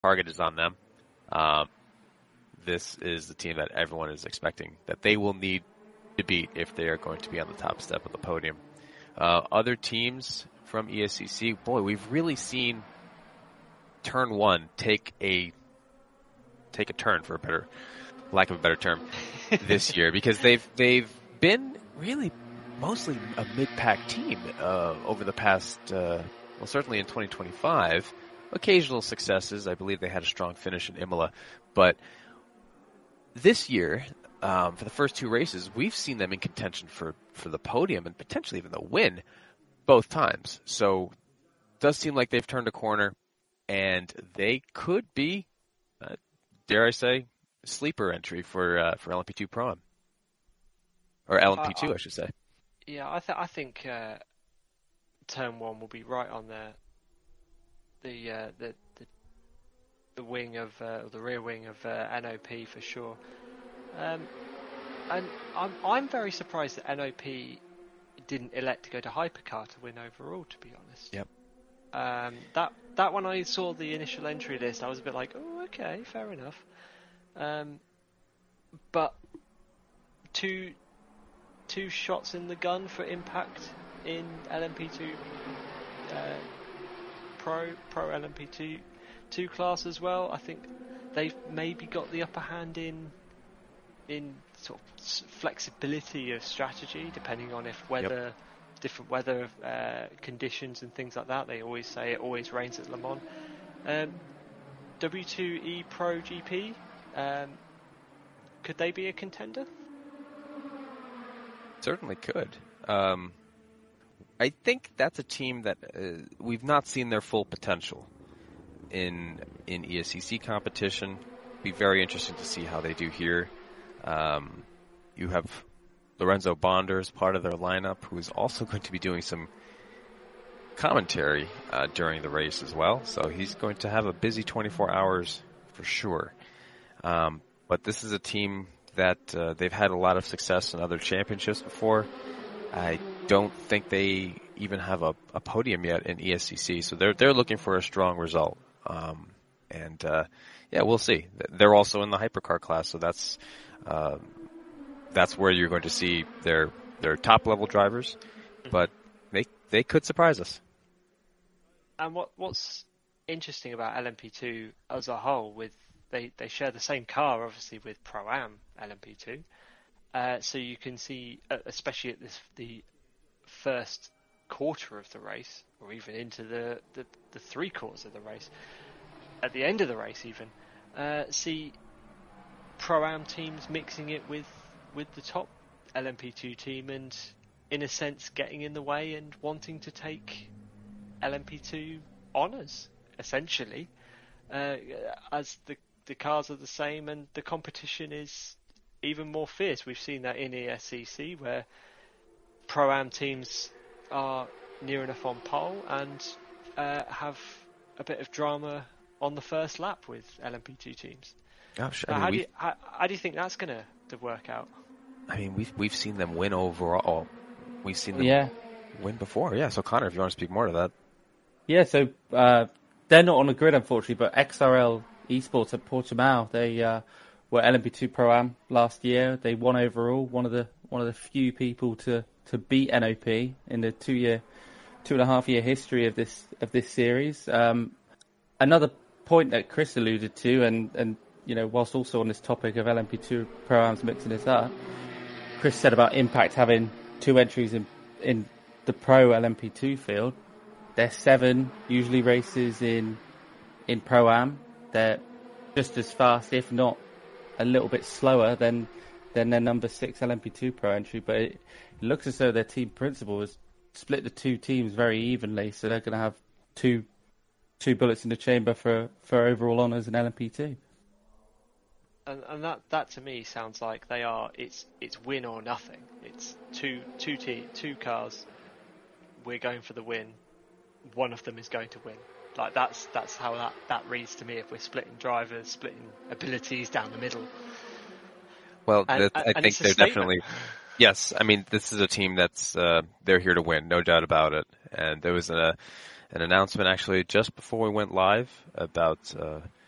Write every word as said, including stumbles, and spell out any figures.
target is on them. Um, this is the team that everyone is expecting that they will need to beat if they are going to be on the top step of the podium. Uh, other teams from E S C C, boy, we've really seen turn one take a take a turn, for a better lack of a better term, this year, because they've they've been really mostly a mid-pack team uh, over the past, uh, well, certainly in twenty twenty-five. Occasional successes. I believe they had a strong finish in Imola. But this year, um, for the first two races, we've seen them in contention for, for the podium and potentially even the win both times. So it does seem like they've turned a corner, and they could be, uh, dare I say, sleeper entry for uh, for L M P two Pro-Am. Or L M P two, I, I, I should say. Yeah, I, th- I think uh, turn one will be right on the the uh, the, the the wing of uh, the rear wing of uh, N O P for sure. Um, and I'm I'm very surprised that N O P didn't elect to go to Hypercar to win overall. To be honest. Yep. Um, that that when I saw the initial entry list, I was a bit like, oh, okay, fair enough. Um, but two two shots in the gun for Impact in L M P two uh, Pro Pro L M P two two class as well. I think they've maybe got the upper hand in in sort of flexibility of strategy, depending on if weather, yep. different weather uh, conditions and things like that. They always say it always rains at Le Mans. Um, W two E Pro G P, um, could they be a contender? Certainly could. Um, I think that's a team that uh, we've not seen their full potential in in E S C C competition. Be very interesting to see how they do here. Um, you have Lorenzo Bonder as part of their lineup, who is also going to be doing some commentary uh, during the race as well. So he's going to have a busy twenty-four hours for sure. Um, but this is a team that uh, they've had a lot of success in other championships before. I don't think they even have a, a podium yet in E S C C, so they're they're looking for a strong result. Um, and uh, yeah, we'll see. They're also in the hypercar class, so that's uh, that's where you're going to see their their top level drivers. But they they could surprise us. And what what's interesting about L M P two as a whole, with they, they share the same car, obviously, with Pro-Am L M P two. Uh, so you can see, uh, especially at this the first quarter of the race, or even into the, the, the three quarters of the race, at the end of the race even, uh, see Pro-Am teams mixing it with, with the top L M P two team and, in a sense, getting in the way and wanting to take L M P two honours, essentially, uh, as the the cars are the same and the competition is even more fierce. We've seen that in E S C C, where Pro-Am teams are near enough on pole and uh, have a bit of drama on the first lap with L M P two teams. Gosh, I mean, how, do you, how, how do you think that's going to work out? I mean, we've we've seen them win overall. We've seen them yeah. win before. Yeah. So Connor, if you want to speak more to that. Yeah. So uh, they're not on the grid, unfortunately, but X R L Esports at Portimao, they uh, were L M P two Pro-Am last year. They won overall. One of the one of the few people to, to beat N O P in the two year, two and a half year history of this of this series. Um, another point that Chris alluded to, and, and you know, whilst also on this topic of L M P two Pro-Ams mixing this up, Chris said about Impact having two entries in in the Pro L M P two field. There's seven usually races in in Pro-Am. They're just as fast, if not a little bit slower than than their number six L M P two Pro entry. But it, it looks as though their team principal has split the two teams very evenly, so they're going to have two two bullets in the chamber for, for overall honours in L M P two. And, and that, that to me sounds like they are. It's it's win or nothing. It's two two te- two cars. We're going for the win. One of them is going to win. Like that's that's how that, that reads to me. If we're splitting drivers, splitting abilities down the middle. Well, and, that, I and think they're definitely. Yes, I mean this is a team that's uh, they're here to win, no doubt about it. And there was a an announcement actually just before we went live about uh,